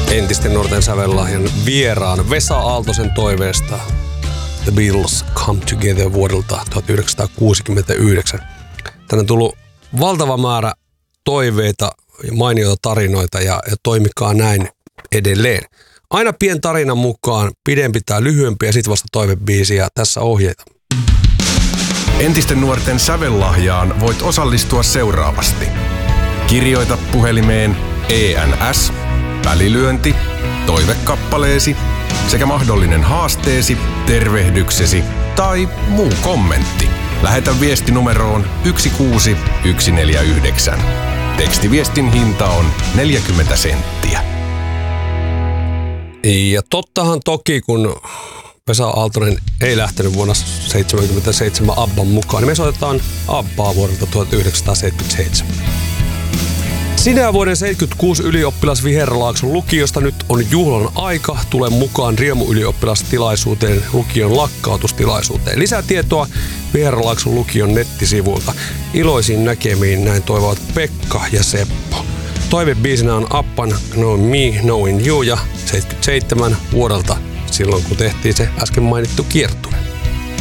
Entisten nuorten sävellahjan vieraan Vesa Aaltosen toiveesta The Beatles Come Together vuodelta 1969. Tänne on tullut valtava määrä toiveita ja mainioita tarinoita ja toimikaa näin edelleen. Aina pien tarinan mukaan, pidempi tai lyhyempi ja sitten vasta toivebiisiä. Tässä ohjeita. Entisten nuorten sävellahjaan voit osallistua seuraavasti. Kirjoita puhelimeen ENS, välilyönti, toivekappaleesi sekä mahdollinen haasteesi, tervehdyksesi tai muu kommentti. Lähetä viesti numeroon 16149. Tekstiviestin hinta on 40 senttiä. Ja tottahan toki, kun Vesa Aaltonen ei lähtenyt vuonna 1977 Abban mukaan, niin me soitetaan Abbaa vuodelta 1977. Sinä vuoden 76 ylioppilas Viherlaakson lukiosta nyt on juhlan aika. Tule mukaan Riemu-ylioppilastilaisuuteen, lukion lakkautustilaisuuteen. Lisätietoa Viherlaakson lukion nettisivuilta. Iloisiin näkemiin, näin toivovat Pekka ja Seppo. Toivebiisinä on Abban Knowing Me, Knowing You ja 77 vuodelta silloin kun tehtiin se äsken mainittu kiertue.